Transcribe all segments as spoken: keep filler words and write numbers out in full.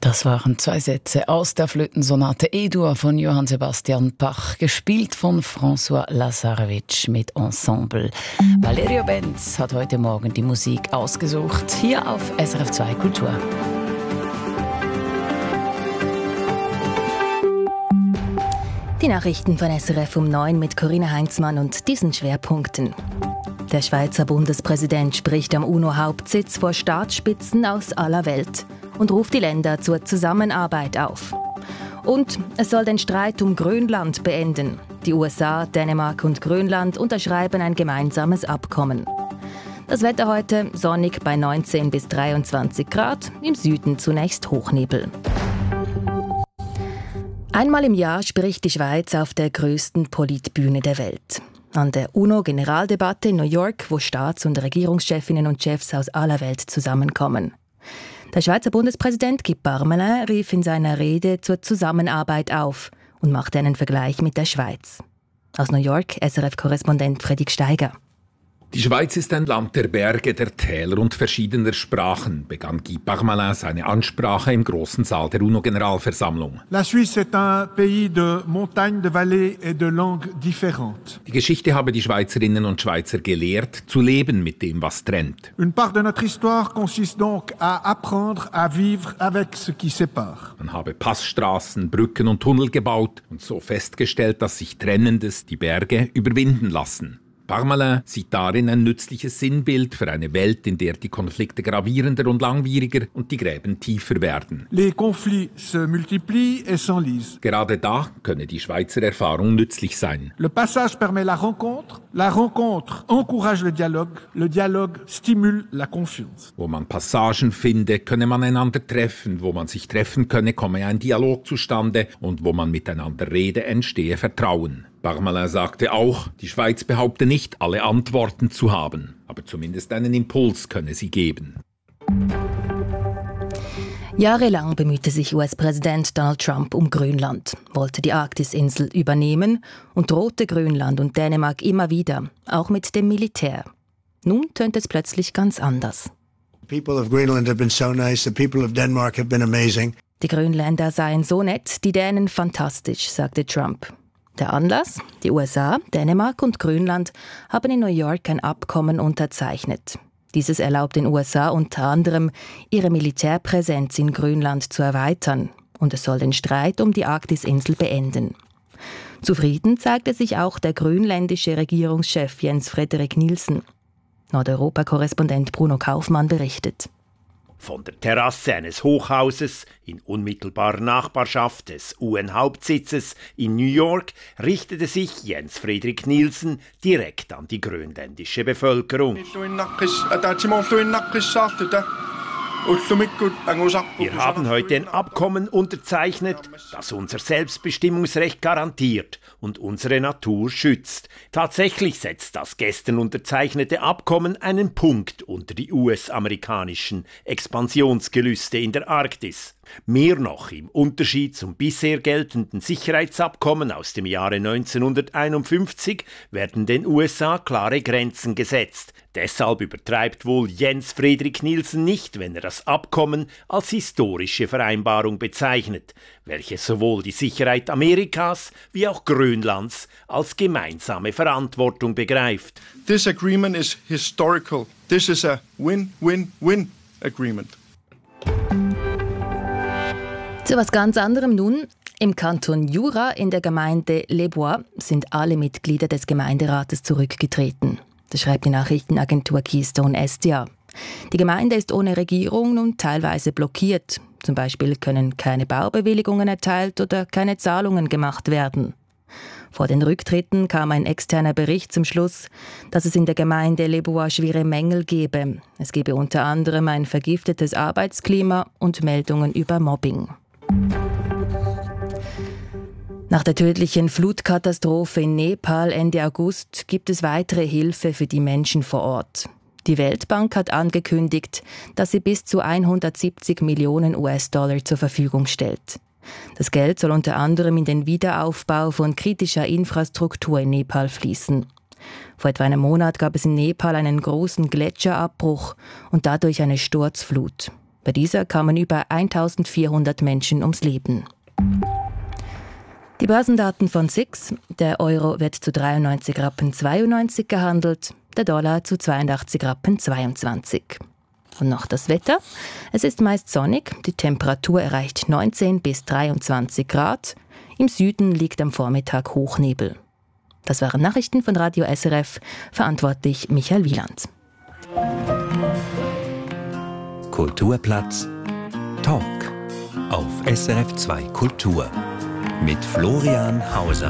Das waren zwei Sätze aus der Flötensonate E-Dur von Johann Sebastian Bach, gespielt von François Lazarevich mit Ensemble. Valerio Benz hat heute Morgen die Musik ausgesucht, hier auf S R F zwei Kultur. Die Nachrichten von S R F um neun mit Corinna Heinzmann und diesen Schwerpunkten. Der Schweizer Bundespräsident spricht am UNO-Hauptsitz vor Staatsspitzen aus aller Welt und ruft die Länder zur Zusammenarbeit auf. Und es soll den Streit um Grönland beenden. Die U S A, Dänemark und Grönland unterschreiben ein gemeinsames Abkommen. Das Wetter heute sonnig bei neunzehn bis dreiundzwanzig Grad, im Süden zunächst Hochnebel. Einmal im Jahr spricht die Schweiz auf der grössten Politbühne der Welt. An der UNO-Generaldebatte in New York, wo Staats- und Regierungschefinnen und Chefs aus aller Welt zusammenkommen. Der Schweizer Bundespräsident Guy Parmelin rief in seiner Rede zur Zusammenarbeit auf und machte einen Vergleich mit der Schweiz. Aus New York, S R F-Korrespondent Fredrik Steiger. Die Schweiz ist ein Land der Berge, der Täler und verschiedener Sprachen, begann Guy Parmelin seine Ansprache im großen Saal der UNO-Generalversammlung. La Suisse est un pays de montagnes, de vallées et de langues différentes. Die Geschichte habe die Schweizerinnen und Schweizer gelehrt, zu leben mit dem, was trennt. Une part de notre histoire consiste donc à apprendre à vivre avec ce qui sépare. Man habe Passstraßen, Brücken und Tunnel gebaut und so festgestellt, dass sich Trennendes, die Berge, überwinden lassen. Parmelin sieht darin ein nützliches Sinnbild für eine Welt, in der die Konflikte gravierender und langwieriger und die Gräben tiefer werden. Les conflits se multiplient et s'enlisent. Gerade da könne die Schweizer Erfahrung nützlich sein. Le passage permet la rencontre, la rencontre encourage le dialogue, le dialogue stimule la confiance. Wo man Passagen finde, könne man einander treffen, wo man sich treffen könne, komme ein Dialog zustande und wo man miteinander rede, entstehe Vertrauen. Parmelin sagte auch, die Schweiz behaupte nicht, alle Antworten zu haben, aber zumindest einen Impuls könne sie geben. Jahrelang bemühte sich U S-Präsident Donald Trump um Grönland, wollte die Arktisinsel übernehmen und drohte Grönland und Dänemark immer wieder, auch mit dem Militär. Nun tönt es plötzlich ganz anders. The people of Greenland have been so nice, the people of Denmark have been amazing. Die Grönländer seien so nett, die Dänen fantastisch, sagte Trump. Der Anlass? Die U S A, Dänemark und Grönland haben in New York ein Abkommen unterzeichnet. Dieses erlaubt den U S A unter anderem, ihre Militärpräsenz in Grönland zu erweitern. Und es soll den Streit um die Arktisinsel beenden. Zufrieden zeigte sich auch der grönländische Regierungschef Jens Frederik Nielsen. Nordeuropa-Korrespondent Bruno Kaufmann berichtet. Von der Terrasse eines Hochhauses in unmittelbarer Nachbarschaft des U N-Hauptsitzes in New York richtete sich Jens Frederik Nielsen direkt an die grönländische Bevölkerung. Wir haben heute ein Abkommen unterzeichnet, das unser Selbstbestimmungsrecht garantiert und unsere Natur schützt. Tatsächlich setzt das gestern unterzeichnete Abkommen einen Punkt unter die U S-amerikanischen Expansionsgelüste in der Arktis. Mehr noch, im Unterschied zum bisher geltenden Sicherheitsabkommen aus dem Jahre neunzehnhunderteinundfünfzig werden den U S A klare Grenzen gesetzt. Deshalb übertreibt wohl Jens Frederik Nielsen nicht, wenn er das Abkommen als historische Vereinbarung bezeichnet, welche sowohl die Sicherheit Amerikas wie auch Grönlands als gemeinsame Verantwortung begreift. This agreement is historical. This is a win-win-win agreement. Zu was ganz anderem nun. Im Kanton Jura in der Gemeinde Les Bois sind alle Mitglieder des Gemeinderates zurückgetreten. Das schreibt die Nachrichtenagentur Keystone S D A. Die Gemeinde ist ohne Regierung und teilweise blockiert. Zum Beispiel können keine Baubewilligungen erteilt oder keine Zahlungen gemacht werden. Vor den Rücktritten kam ein externer Bericht zum Schluss, dass es in der Gemeinde Les Bois schwere Mängel gebe. Es gebe unter anderem ein vergiftetes Arbeitsklima und Meldungen über Mobbing. Nach der tödlichen Flutkatastrophe in Nepal Ende August gibt es weitere Hilfe für die Menschen vor Ort. Die Weltbank hat angekündigt, dass sie bis zu hundertsiebzig Millionen U S-Dollar zur Verfügung stellt. Das Geld soll unter anderem in den Wiederaufbau von kritischer Infrastruktur in Nepal fließen. Vor etwa einem Monat gab es in Nepal einen großen Gletscherabbruch und dadurch eine Sturzflut. Bei dieser kamen über eintausendvierhundert Menschen ums Leben. Die Börsendaten von S I X. Der Euro wird zu dreiundneunzig Rappen zweiundneunzig gehandelt, der Dollar zu zweiundachtzig Rappen zweiundzwanzig. Und noch das Wetter. Es ist meist sonnig, die Temperatur erreicht neunzehn bis dreiundzwanzig Grad. Im Süden liegt am Vormittag Hochnebel. Das waren Nachrichten von Radio S R F, verantwortlich Michael Wieland. Kulturplatz Talk auf S R F zwei Kultur mit Florian Hauser.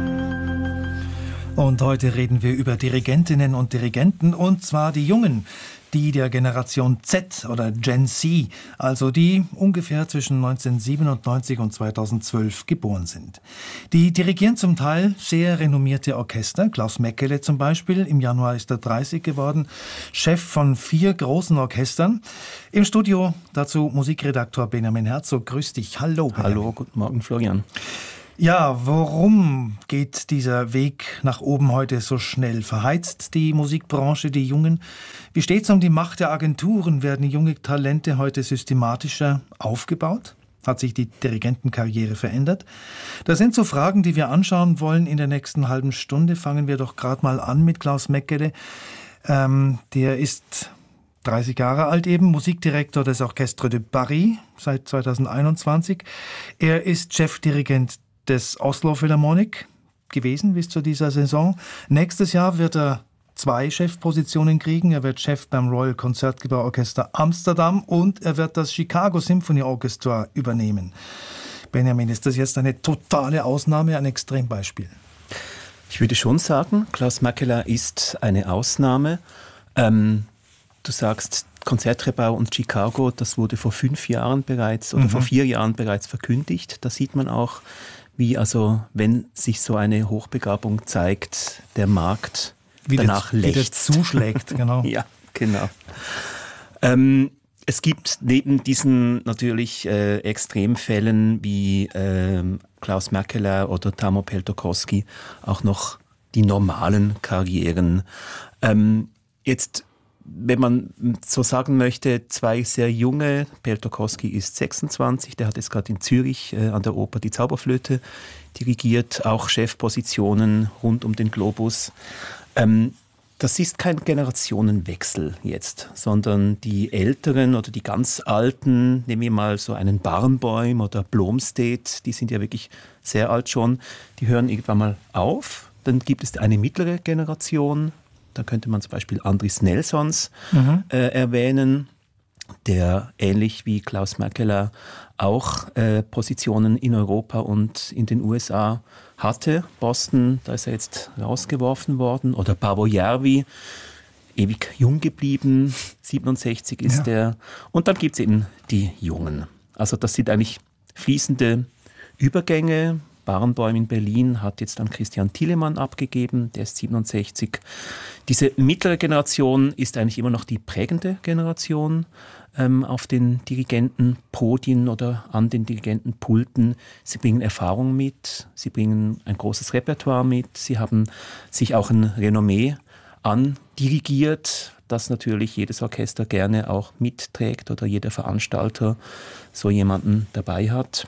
Und heute reden wir über Dirigentinnen und Dirigenten, und zwar die Jungen, die der Generation Z oder Gen Z, also die ungefähr zwischen neunzehnhundertsiebenundneunzig und zweitausendzwölf geboren sind. Die dirigieren zum Teil sehr renommierte Orchester. Klaus Mäkelä zum Beispiel, im Januar ist er dreißig geworden, Chef von vier großen Orchestern. Im Studio dazu Musikredaktor Benjamin Herzog. Grüß dich. Hallo Benjamin. Hallo, guten Morgen Florian. Ja, warum geht dieser Weg nach oben heute so schnell? Verheizt die Musikbranche die Jungen? Wie steht's um die Macht der Agenturen? Werden junge Talente heute systematischer aufgebaut? Hat sich die Dirigentenkarriere verändert? Das sind so Fragen, die wir anschauen wollen in der nächsten halben Stunde. Fangen wir doch gerade mal an mit Klaus Mäkelä. Ähm, der ist dreißig Jahre alt eben, Musikdirektor des Orchestre de Paris seit zweitausendeinundzwanzig. Er ist Chefdirigent des Oslo Philharmonic gewesen bis zu dieser Saison. Nächstes Jahr wird er zwei Chefpositionen kriegen. Er wird Chef beim Royal Concertgebouw-Orchester Amsterdam und er wird das Chicago Symphony Orchestra übernehmen. Benjamin, ist das jetzt eine totale Ausnahme, ein Extrembeispiel? Ich würde schon sagen, Klaus Mäkelä ist eine Ausnahme. Ähm, du sagst, Concertgebouw und Chicago, das wurde vor fünf Jahren bereits oder mhm. vor vier Jahren bereits verkündigt. Da sieht man auch, wie also, wenn sich so eine Hochbegabung zeigt, der Markt wie danach der, lechzt. Wie der zuschlägt, genau. Ja, genau. Ähm, es gibt neben diesen natürlich äh, Extremfällen wie äh, Klaus Mäkelä oder Tamo Peltokoski auch noch die normalen Karrieren. Ähm, jetzt wenn man so sagen möchte, zwei sehr junge, Peltokoski ist sechsundzwanzig, der hat jetzt gerade in Zürich äh, an der Oper die Zauberflöte dirigiert, auch Chefpositionen rund um den Globus. Ähm, das ist kein Generationenwechsel jetzt, sondern die Älteren oder die ganz Alten, nehmen wir mal so einen Barenboim oder Blomstedt, die sind ja wirklich sehr alt schon, die hören irgendwann mal auf. Dann gibt es eine mittlere Generation. Da könnte man zum Beispiel Andris Nelsons mhm. äh, erwähnen, der ähnlich wie Klaus Mäkelä auch äh, Positionen in Europa und in den U S A hatte. Boston, da ist er jetzt rausgeworfen worden. Oder Paavo Järvi, ewig jung geblieben, siebenundsechzig ist ja. er. Und dann gibt es eben die Jungen. Also das sind eigentlich fließende Übergänge. Barenboim in Berlin hat jetzt an Christian Thielemann abgegeben, der ist siebenundsechzig. Diese mittlere Generation ist eigentlich immer noch die prägende Generation ähm, auf den Dirigentenpodien oder an den Dirigentenpulten. Sie bringen Erfahrung mit, sie bringen ein großes Repertoire mit, sie haben sich auch ein Renommee andirigiert, das natürlich jedes Orchester gerne auch mitträgt oder jeder Veranstalter so jemanden dabei hat.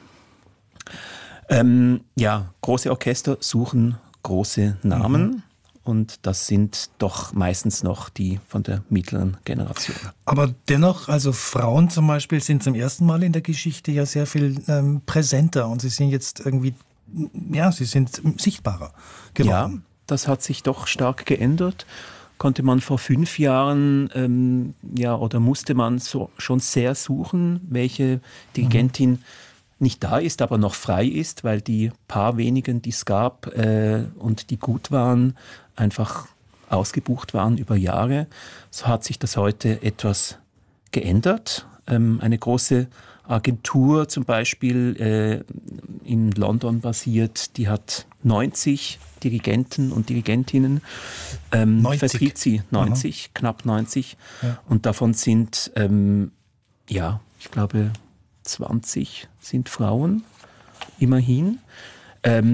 Ähm, ja, große Orchester suchen große Namen mhm. und das sind doch meistens noch die von der mittleren Generation. Aber dennoch, also Frauen zum Beispiel sind zum ersten Mal in der Geschichte ja sehr viel ähm, präsenter und sie sind jetzt irgendwie, ja, sie sind sichtbarer geworden. Ja, das hat sich doch stark geändert. Konnte man vor fünf Jahren, ähm, ja, oder musste man so schon sehr suchen, welche Dirigentin mhm. nicht da ist, aber noch frei ist, weil die paar wenigen, die es gab äh, und die gut waren, einfach ausgebucht waren über Jahre. So hat sich das heute etwas geändert. Ähm, eine große Agentur zum Beispiel äh, in London basiert, die hat neunzig Dirigenten und Dirigentinnen. Ähm, neunzig? Vertritt sie neunzig, Aha. knapp neunzig. Ja. Und davon sind, ähm, ja, ich glaube, zwanzig sind Frauen, immerhin. Ähm,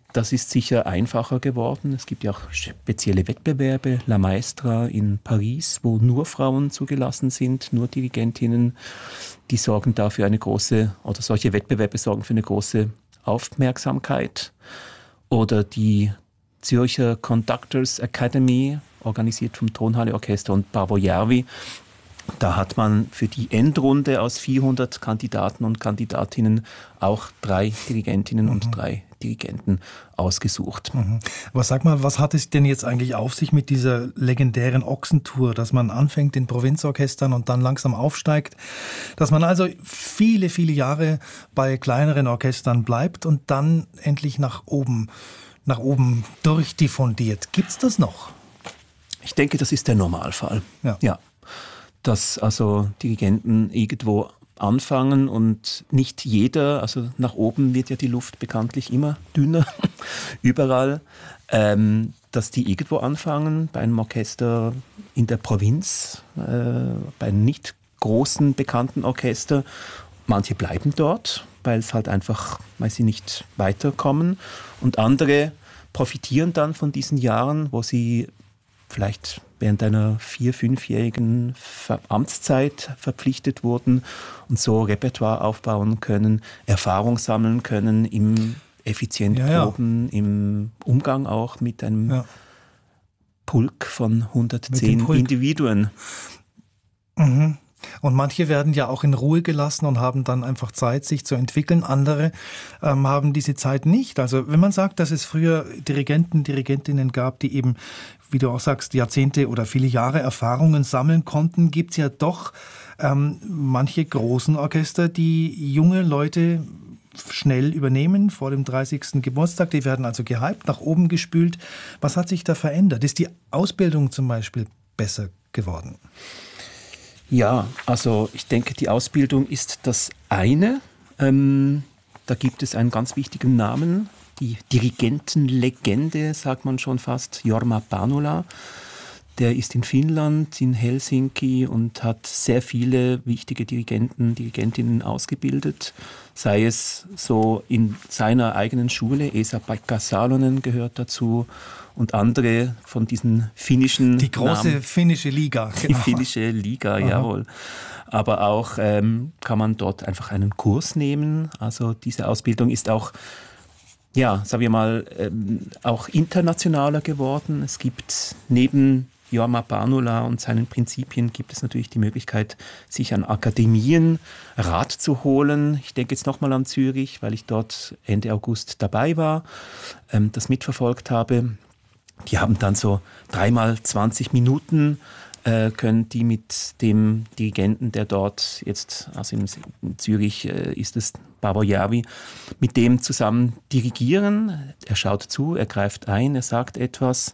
das ist sicher einfacher geworden. Es gibt ja auch spezielle Wettbewerbe, La Maestra in Paris, wo nur Frauen zugelassen sind, nur Dirigentinnen. Die sorgen dafür eine große, oder solche Wettbewerbe sorgen für eine große Aufmerksamkeit. Oder die Zürcher Conductors Academy, organisiert vom Tonhalle Orchester und Paavo Järvi. Da hat man für die Endrunde aus vierhundert Kandidaten und Kandidatinnen auch drei Dirigentinnen mhm. und drei Dirigenten ausgesucht. Mhm. Aber sag mal, was hat es denn jetzt eigentlich auf sich mit dieser legendären Ochsentour, dass man anfängt in Provinzorchestern und dann langsam aufsteigt, dass man also viele, viele Jahre bei kleineren Orchestern bleibt und dann endlich nach oben, nach oben durchdiffundiert. Gibt's das noch? Ich denke, das ist der Normalfall. Ja. ja. Dass also Dirigenten irgendwo anfangen und nicht jeder, also nach oben wird ja die Luft bekanntlich immer dünner, überall, ähm, dass die irgendwo anfangen, bei einem Orchester in der Provinz, äh, bei einem nicht großen, bekannten Orchester. Manche bleiben dort, weil es halt einfach, weil sie nicht weiterkommen, und andere profitieren dann von diesen Jahren, wo sie vielleicht während einer vier-, fünfjährigen Amtszeit verpflichtet wurden und so Repertoire aufbauen können, Erfahrung sammeln können im effizienten ja, ja. Proben, im Umgang auch mit einem ja. Pulk von hundertzehn Pulk. Individuen. Mhm. Und manche werden ja auch in Ruhe gelassen und haben dann einfach Zeit, sich zu entwickeln. Andere ähm, haben diese Zeit nicht. Also wenn man sagt, dass es früher Dirigenten, Dirigentinnen gab, die eben, wie du auch sagst, Jahrzehnte oder viele Jahre Erfahrungen sammeln konnten, gibt es ja doch ähm, manche großen Orchester, die junge Leute schnell übernehmen vor dem dreißigsten Geburtstag. Die werden also gehypt, nach oben gespült. Was hat sich da verändert? Ist die Ausbildung zum Beispiel besser geworden? Ja, also ich denke, die Ausbildung ist das eine. Ähm, da gibt es einen ganz wichtigen Namen, die Dirigentenlegende, sagt man schon fast, Jorma Panula. Der ist in Finnland, in Helsinki, und hat sehr viele wichtige Dirigenten, Dirigentinnen ausgebildet. Sei es so in seiner eigenen Schule, Esa-Pekka Salonen gehört dazu, und andere von diesen finnischen Die große Namen. finnische Liga. Die Genau. finnische Liga, Aha. jawohl. Aber auch ähm, kann man dort einfach einen Kurs nehmen. Also diese Ausbildung ist auch, ja, sagen wir mal, ähm, auch internationaler geworden. Es gibt neben Jorma Panula und seinen Prinzipien gibt es natürlich die Möglichkeit, sich an Akademien Rat zu holen. Ich denke jetzt nochmal an Zürich, weil ich dort Ende August dabei war, ähm, das mitverfolgt habe. Die haben dann so dreimal zwanzig Minuten, äh, können die mit dem Dirigenten, der dort jetzt, also in, in Zürich äh, ist es Paavo Järvi, mit dem zusammen dirigieren. Er schaut zu, er greift ein, er sagt etwas.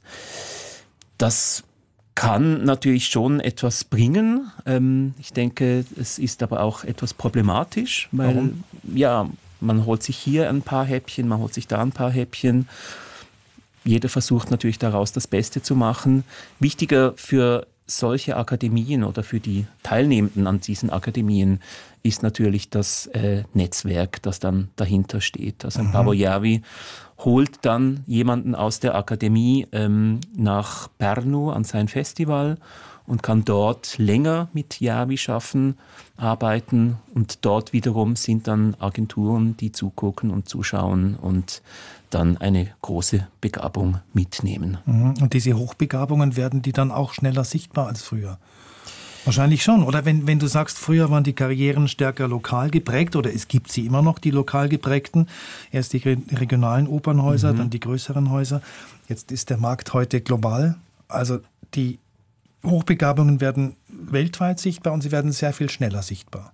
Das kann natürlich schon etwas bringen. Ähm, ich denke, es ist aber auch etwas problematisch, weil Warum? ja, man holt sich hier ein paar Häppchen, man holt sich da ein paar Häppchen. Jeder versucht natürlich daraus das Beste zu machen. Wichtiger für solche Akademien oder für die Teilnehmenden an diesen Akademien ist natürlich das äh, Netzwerk, das dann dahinter steht. Also ein mhm. Paavo Järvi holt dann jemanden aus der Akademie ähm, nach Pärnu an sein Festival und kann dort länger mit Järvi schaffen, arbeiten, und dort wiederum sind dann Agenturen, die zugucken und zuschauen und dann eine große Begabung mitnehmen. Und diese Hochbegabungen, werden die dann auch schneller sichtbar als früher? Wahrscheinlich schon. Oder wenn, wenn du sagst, früher waren die Karrieren stärker lokal geprägt, oder es gibt sie immer noch, die lokal geprägten, erst die regionalen Opernhäuser, mhm. dann die größeren Häuser. Jetzt ist der Markt heute global. Also die Hochbegabungen werden weltweit sichtbar und sie werden sehr viel schneller sichtbar.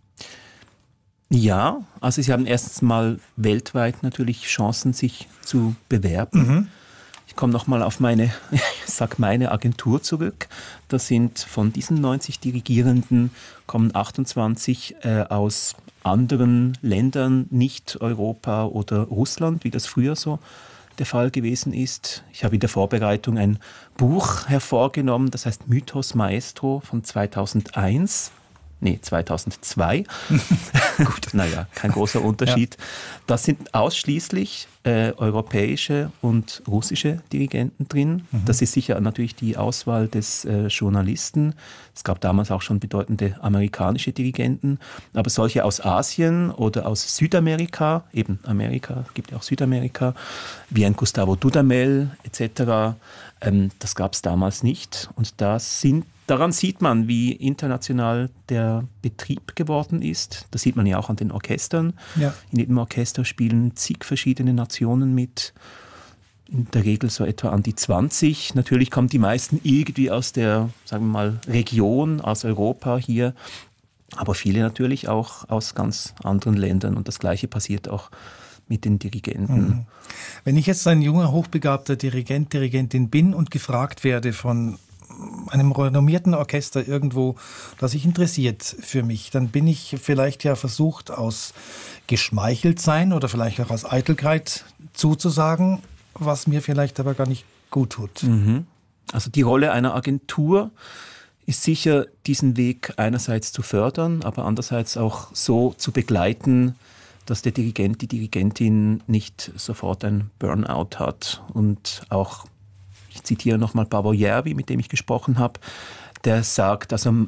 Ja, also sie haben erstens mal weltweit natürlich Chancen, sich zu bewerben. Mhm. Ich komme nochmal auf meine, ich sag meine Agentur zurück. Das sind von diesen neunzig Dirigierenden, kommen achtundzwanzig äh, aus anderen Ländern, nicht Europa oder Russland, wie das früher so der Fall gewesen ist. Ich habe in der Vorbereitung ein Buch hervorgenommen, das heißt Mythos Maestro von zweitausendeins. nee, zweitausendzwei. Gut, naja, kein großer Unterschied. Ja. Das sind ausschließlich äh, europäische und russische Dirigenten drin. Mhm. Das ist sicher natürlich die Auswahl des äh, Journalisten. Es gab damals auch schon bedeutende amerikanische Dirigenten, aber solche aus Asien oder aus Südamerika, eben Amerika, gibt ja auch Südamerika, wie ein Gustavo Dudamel et cetera, ähm, das gab es damals nicht. Und das sind Daran sieht man, wie international der Betrieb geworden ist. Das sieht man ja auch an den Orchestern. Ja. In jedem Orchester spielen zig verschiedene Nationen mit. In der Regel so etwa an die zwanzig. Natürlich kommen die meisten irgendwie aus der, sagen wir mal, Region, aus Europa hier. Aber viele natürlich auch aus ganz anderen Ländern. Und das Gleiche passiert auch mit den Dirigenten. Wenn ich jetzt ein junger, hochbegabter Dirigent, Dirigentin bin und gefragt werde von einem renommierten Orchester irgendwo, das sich interessiert für mich, dann bin ich vielleicht ja versucht, aus Geschmeicheltsein oder vielleicht auch aus Eitelkeit zuzusagen, was mir vielleicht aber gar nicht gut tut. Mhm. Also die Rolle einer Agentur ist sicher, diesen Weg einerseits zu fördern, aber andererseits auch so zu begleiten, dass der Dirigent, die Dirigentin nicht sofort ein Burnout hat und auch, ich zitiere nochmal Paavo Järvi, mit dem ich gesprochen habe, der sagt, also